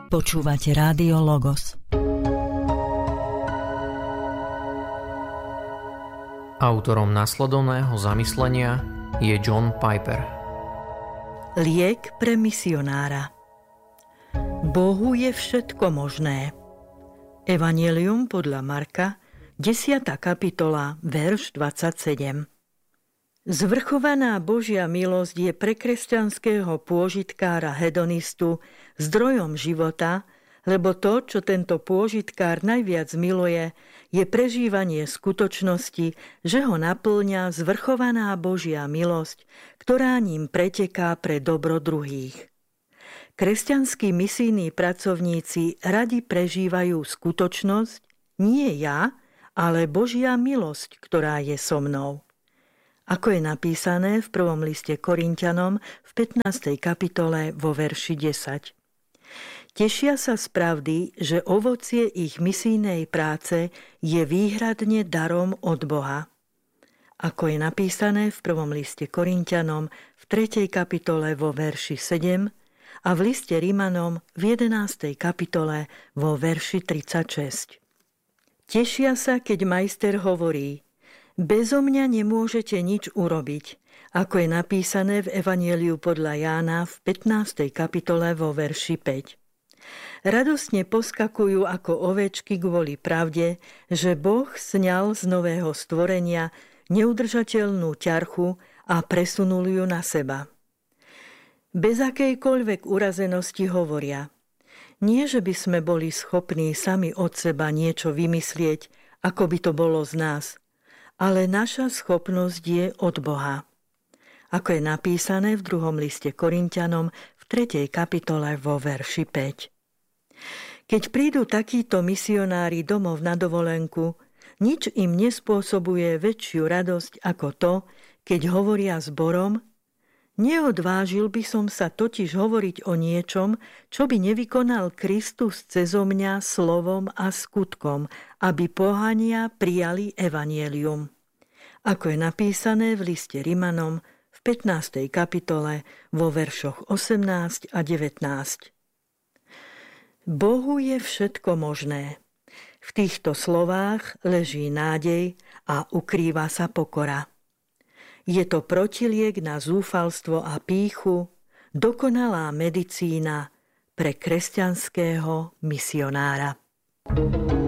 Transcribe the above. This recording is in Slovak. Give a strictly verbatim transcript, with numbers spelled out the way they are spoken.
Počúvate Rádio Logos. Autorom nasledovného zamyslenia je John Piper. Liek pre misionára. Bohu je všetko možné. Evanjelium podľa Marka, desiata kapitola, verš dvadsaťsedem. Zvrchovaná Božia milosť je pre kresťanského pôžitkára hedonistu zdrojom života, lebo to, čo tento pôžitkár najviac miluje, je prežívanie skutočnosti, že ho napĺňa zvrchovaná Božia milosť, ktorá ním preteká pre dobro druhých. Kresťanskí misijní pracovníci radi prežívajú skutočnosť, nie ja, ale Božia milosť, ktorá je so mnou. Ako je napísané v prvom liste Korinťanom v pätnástej kapitole vo verši desať. Tešia sa z pravdy, že ovocie ich misijnej práce je výhradne darom od Boha. Ako je napísané v prvom liste Korinťanom v tretej kapitole vo verši sedem a v liste Rimanom v jedenástej kapitole vo verši tridsaťšesť. Tešia sa, keď majster hovorí: Bezo mňa nemôžete nič urobiť, ako je napísané v Evanjeliu podľa Jána v pätnástej kapitole vo verši päť. Radostne poskakujú ako ovečky kvôli pravde, že Boh sňal z nového stvorenia neudržateľnú ťarchu a presunul ju na seba. Bez akejkoľvek urazenosti hovoria: nie, že by sme boli schopní sami od seba niečo vymyslieť, ako by to bolo z nás, ale naša schopnosť je od Boha. Ako je napísané v druhom liste Korinťanom v tretej kapitole vo verši päť. Keď prídu takíto misionári domov na dovolenku, nič im nespôsobuje väčšiu radosť ako to, keď hovoria zborom: neodvážil by som sa totiž hovoriť o niečom, čo by nevykonal Kristus cezo mňa slovom a skutkom, aby pohania prijali evanjelium. Ako je napísané v liste Rimanom v pätnástej kapitole vo veršoch osemnásť a devätnásť. Bohu je všetko možné. V týchto slovách leží nádej a ukrýva sa pokora. Je to protiliek na zúfalstvo a pýchu, dokonalá medicína pre kresťanského misionára.